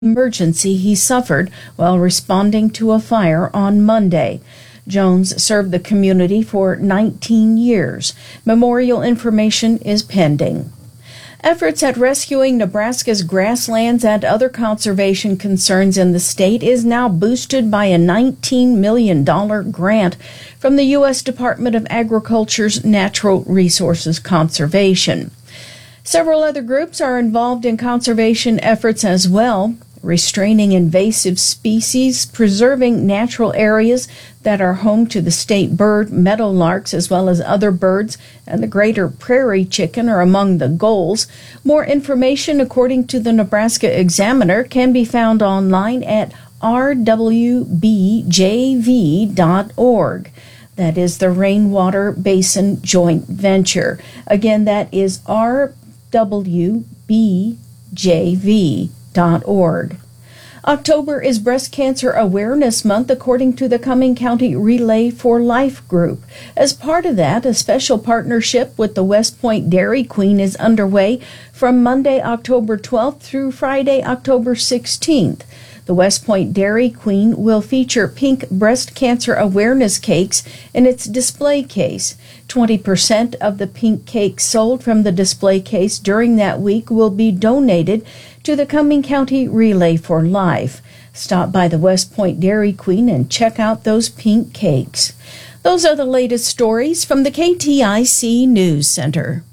emergency he suffered while responding to a fire on Monday. Jones served the community for 19 years. Memorial information is pending. Efforts at rescuing Nebraska's grasslands and other conservation concerns in the state is now boosted by a $19 million grant from the U.S. Department of Agriculture's Natural Resources Conservation. Several other groups are involved in conservation efforts as well, restraining invasive species, preserving natural areas that are home to the state bird, meadowlarks, as well as other birds, and the greater prairie chicken are among the goals. More information, according to the Nebraska Examiner, can be found online at rwbjv.org. That is the Rainwater Basin Joint Venture. Again, that is rwbjv.org. October is Breast Cancer Awareness Month, according to the Cumming County Relay for Life group. As part of that, a special partnership with the West Point Dairy Queen is underway from Monday, October 12th through Friday, October 16th. The West Point Dairy Queen will feature pink breast cancer awareness cakes in its display case. 20% of the pink cakes sold from the display case during that week will be donated to the Cumming County Relay for Life. Stop by the West Point Dairy Queen and check out those pink cakes. Those are the latest stories from the KTIC News Center.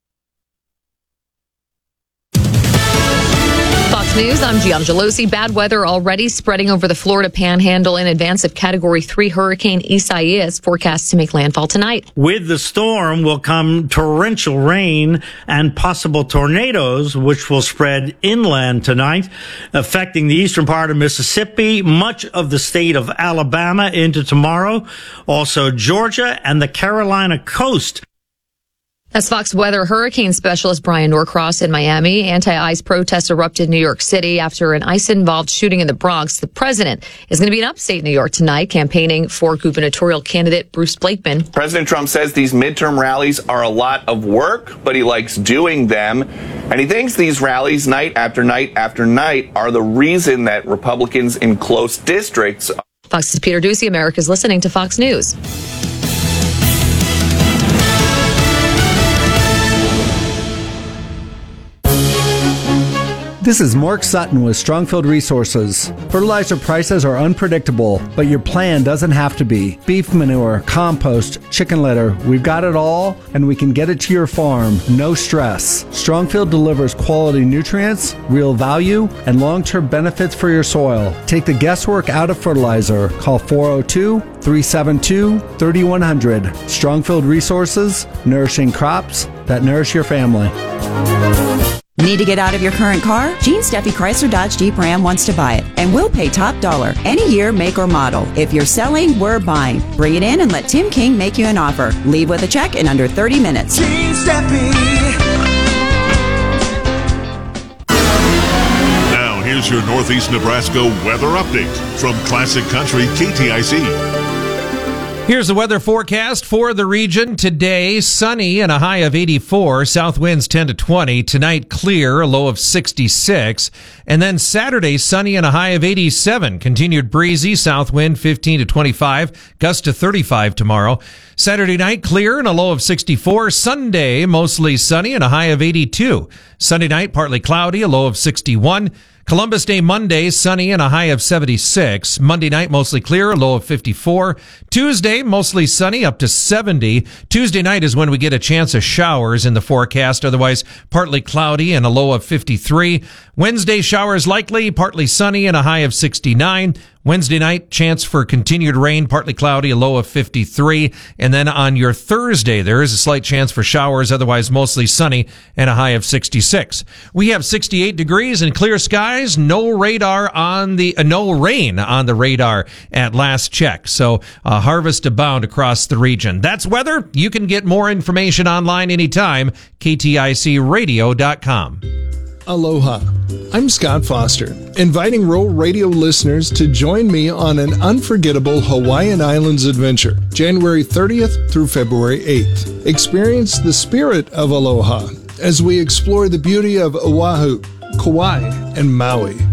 Fox News, I'm Gianna Gelosi. Bad weather already spreading over the Florida Panhandle in advance of Category 3 Hurricane Isaias, forecast to make landfall tonight. With the storm will come torrential rain and possible tornadoes, which will spread inland tonight, affecting the eastern part of Mississippi, much of the state of Alabama into tomorrow, also Georgia and the Carolina coast. As Fox Weather hurricane specialist Brian Norcross in Miami, anti-ICE protests erupted in New York City after an ICE-involved shooting in the Bronx. The president is going to be in upstate New York tonight, campaigning for gubernatorial candidate Bruce Blakeman. President Trump says these midterm rallies are a lot of work, but he likes doing them. And he thinks these rallies, night after night after night, are the reason that Republicans in close districts. Fox's Peter Ducey, America's listening to Fox News. This is Mark Sutton with Strongfield Resources. Fertilizer prices are unpredictable, but your plan doesn't have to be. Beef manure, compost, chicken litter, we've got it all, and we can get it to your farm, no stress. Strongfield delivers quality nutrients, real value, and long-term benefits for your soil. Take the guesswork out of fertilizer. Call 402-372-3100. Strongfield Resources, nourishing crops that nourish your family. Need to get out of your current car? Gene Steffi Chrysler Dodge Jeep Ram wants to buy it, and we'll pay top dollar. Any year, make, or model. If you're selling, we're buying. Bring it in and let Tim King make you an offer. Leave with a check in under 30 minutes. Gene Steffi. Now, here's your Northeast Nebraska weather update from Classic Country KTIC. Here's the weather forecast for the region. Today, sunny and a high of 84. South winds 10 to 20. Tonight, clear, a low of 66. And then Saturday, sunny and a high of 87. Continued breezy, south wind 15 to 25. Gust to 35 tomorrow. Saturday night, clear and a low of 64. Sunday, mostly sunny and a high of 82. Sunday night, partly cloudy, a low of 61. Columbus Day Monday, sunny and a high of 76. Monday night, mostly clear, a low of 54. Tuesday, mostly sunny, up to 70. Tuesday night is when we get a chance of showers in the forecast. Otherwise, partly cloudy and a low of 53. Wednesday, showers likely, partly sunny and a high of 69. Wednesday night, chance for continued rain, partly cloudy, a low of 53. And then on your Thursday, there is a slight chance for showers, otherwise mostly sunny and a high of 66. We have 68 degrees and clear skies, no rain on the radar at last check. So harvest abound across the region. That's weather. You can get more information online anytime, KTICradio.com. Aloha. I'm Scott Foster, inviting Rural Radio listeners to join me on an unforgettable Hawaiian Islands adventure, January 30th through February 8th. Experience the spirit of Aloha as we explore the beauty of Oahu, Kauai, and Maui.